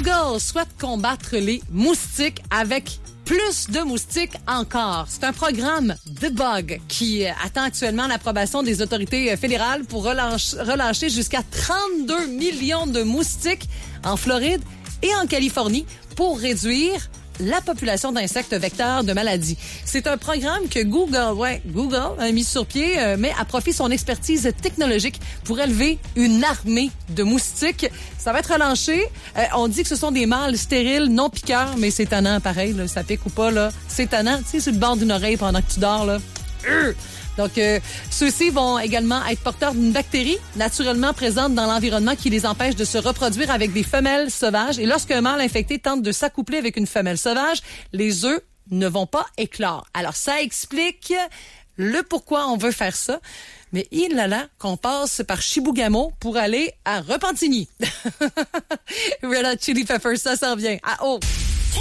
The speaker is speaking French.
Google souhaite combattre les moustiques avec plus de moustiques encore. C'est un programme de bug qui attend actuellement l'approbation des autorités fédérales pour relâcher jusqu'à 32 millions de moustiques en Floride et en Californie pour réduire la population d'insectes vecteurs de maladies. C'est un programme que Google a mis sur pied, mais a profité son expertise technologique pour élever une armée de moustiques. Ça va être relancé. On dit que ce sont des mâles stériles, non piqueurs, mais c'est tannant, pareil, là, ça pique ou pas, là. C'est tannant, tu sais, sur le bord d'une oreille pendant que tu dors, là. Donc, ceux-ci vont également être porteurs d'une bactérie naturellement présente dans l'environnement qui les empêche de se reproduire avec des femelles sauvages. Et lorsqu'un mâle infecté tente de s'accoupler avec une femelle sauvage, les œufs ne vont pas éclore. Alors, ça explique le pourquoi on veut faire ça. Mais il a là qu'on passe par Chibougamau pour aller à Repentigny. Red Hot Chili Peppers, ça s'en vient. Ah oh!